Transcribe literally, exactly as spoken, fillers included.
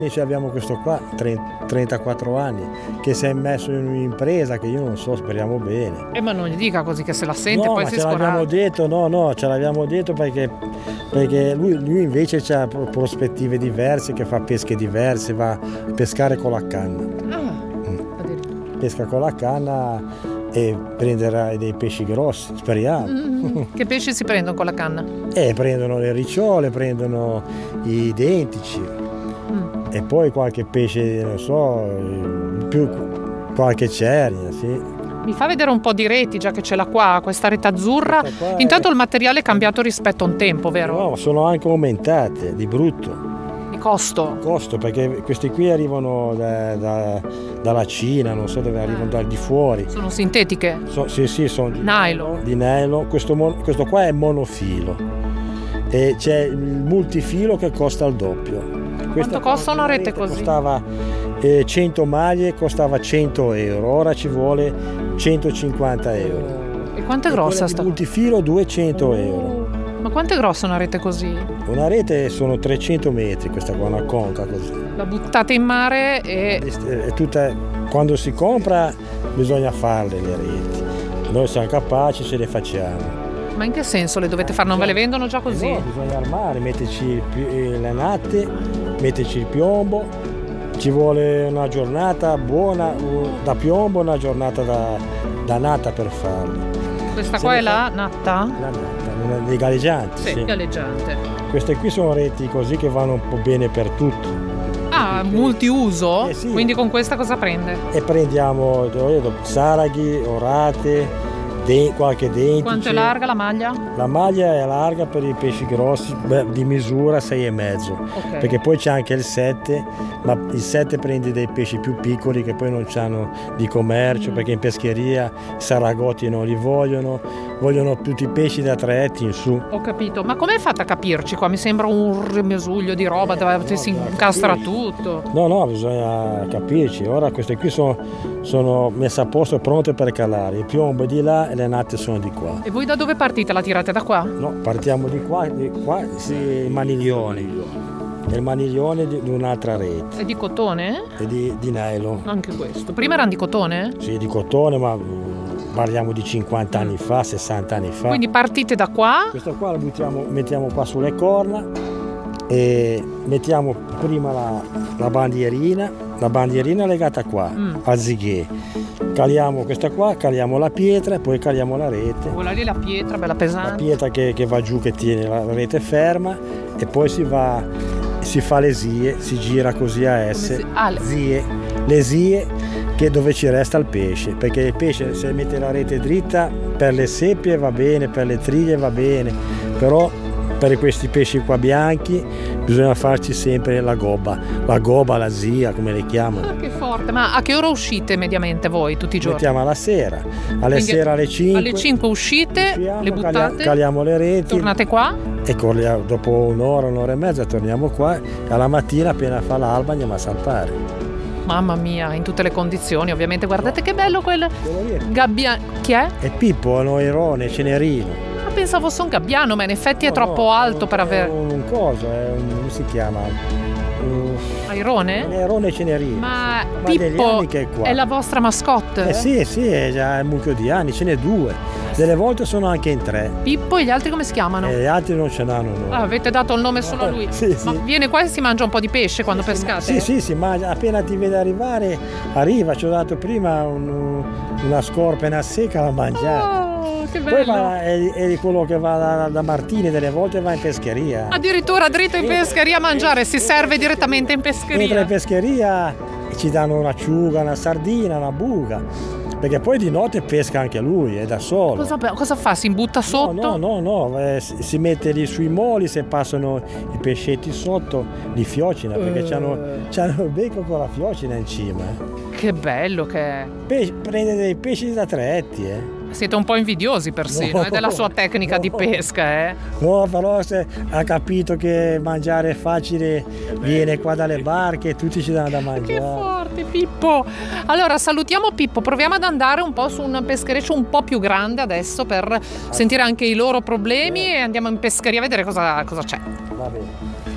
Invece abbiamo questo qua, trentaquattro anni, che si è messo in un'impresa che io non so, speriamo bene. Eh, ma non gli dica così che se la sente no, poi ma si ce scoraggia. l'abbiamo detto, no, no, ce l'abbiamo detto perché, perché lui, lui invece ha prospettive diverse, che fa pesche diverse, va a pescare con la canna. Ah, mm. Pesca con la canna e prenderà dei pesci grossi, speriamo. Mm, che pesci si prendono con la canna? Eh, prendono le ricciole, prendono i dentici. Mm. E poi qualche pesce, non so, più qualche cernia, sì. Mi fa vedere un po' di reti, già che ce l'ha qua, questa rete azzurra. Intanto è... il materiale è cambiato rispetto a un tempo, vero? No, sono anche aumentate, di brutto. Di costo? Costo, perché questi qui arrivano da, da, dalla Cina, non so dove arrivano, dal di fuori. Sono sintetiche? So, sì, sì, sono di nylon. Di nylon. Questo, questo qua è monofilo. E c'è il multifilo che costa il doppio. Quanto costa una rete così? Costava eh, cento maglie, costava cento euro, ora ci vuole centocinquanta euro. E quanto è grossa sta? Il multifilo duecento euro. Ma quanto è grossa una rete così? Una rete sono trecento metri, questa qua, una conca così. La buttate in mare e... È tutta, quando si compra bisogna farle le reti. Noi siamo capaci, ce le facciamo. Ma in che senso le dovete fare? Non ve le vendono già così? No, bisogna armare, metterci le natte, metterci il piombo, ci vuole una giornata buona da piombo, una giornata da, da natta per farle. Questa Se qua è fa... la natta? La natta, una dei galleggianti. Sì, sì, galleggiante. Queste qui sono reti così che vanno un po' bene per tutto. Ah, multiuso? Eh sì. Quindi con questa cosa prende? E prendiamo saraghi, orate, De, qualche dentice. Quanto è larga la maglia? La maglia è larga per i pesci grossi, beh, di misura sei e mezzo, okay. Perché poi c'è anche il sette, ma il sette prende dei pesci più piccoli che poi non hanno di commercio, mm. perché in pescheria i saragotti non li vogliono, vogliono tutti i pesci da tre etti in su. Ho capito, ma come fate a capirci qua? Mi sembra un rimesuglia di roba, eh, dove no, si incastra capirci. Tutto. No, no, bisogna capirci. Ora queste qui sono, sono messe a posto, pronte per calare. Il piombo è di là e le natte sono di qua. E voi da dove partite? La tirate da qua? No, partiamo di qua, di qua sì, il maniglione. È il maniglione di, di un'altra rete. È di cotone? È di, di nylon. Anche questo. Prima erano di cotone? Sì, di cotone, ma parliamo di cinquanta anni fa, sessanta anni fa. Quindi partite da qua? Questo qua lo buttiamo, mettiamo qua sulle corna e mettiamo prima la, la bandierina, la bandierina legata qua, mm. al zighe. Caliamo questa qua, caliamo la pietra e poi caliamo la rete. Quella lì è la pietra, bella pesante. La pietra che, che va giù, che tiene la rete ferma, e poi si va, si fa le zie, si gira così a S. Si... Ah, le... zie, le zie che dove ci resta il pesce, perché il pesce se mette la rete dritta per le seppie va bene, per le triglie va bene, però per questi pesci qua bianchi bisogna farci sempre la gobba, la gobba, la zia, come le chiamano. Ah, che forte! Ma a che ora uscite mediamente voi tutti i giorni? Mettiamo alla sera, alle Quindi sera alle cinque. Alle cinque uscite, usciamo, le buttate, caliamo, caliamo le reti. Tornate qua? E corriamo, dopo un'ora, un'ora e mezza torniamo qua e alla mattina appena fa l'alba andiamo a salpare. Mamma mia, in tutte le condizioni, ovviamente. Guardate che bello quel gabbiano. Chi è? È Pippo, è un oirone, cenerino. Ma pensavo fosse un gabbiano, ma in effetti no, è troppo no, alto per avere. È un, un coso, è un, come si chiama? Un... Airone? Un airone cenerino. Ma, ma Pippo che è, qua. È la vostra mascotte? Eh sì, sì, è già un mucchio di anni, ce n'è due. Delle volte sono anche in tre. Pippo e gli altri come si chiamano? E gli altri non ce l'hanno. No. Ah, avete dato il nome solo a lui? Sì, ma sì. Viene qua e si mangia un po' di pesce quando sì, pescate? Sì, sì, si mangia. Appena ti vede arrivare, arriva. Ci ho dato prima un, una scorpena secca da mangiare. Oh, che bello. Poi va, è, è quello che va da, da Martini, delle volte va in pescheria. Addirittura dritto in pescheria a mangiare, si serve direttamente in pescheria. Entra in pescheria e ci danno un'acciuga, una sardina, una buca. Perché poi di notte pesca anche lui, è da solo. Cosa, cosa fa? Si imbutta sotto? No, no, no, no. Eh, si mette lì sui moli, se passano i pescetti sotto, li fiocina, perché uh. c'hanno, c'hanno il becco con la fiocina in cima. Eh. Che bello che è. Pe- prende dei pesci da tre etti, eh. Siete un po' invidiosi persino, no, è della sua tecnica no, di pesca, eh? No, però se ha capito che mangiare è facile, viene qua dalle barche e tutti ci danno da mangiare. Che forte, Pippo! Allora, salutiamo Pippo, proviamo ad andare un po' su un peschereccio un po' più grande adesso per sentire anche i loro problemi e andiamo in pescheria a vedere cosa, cosa c'è. Va bene.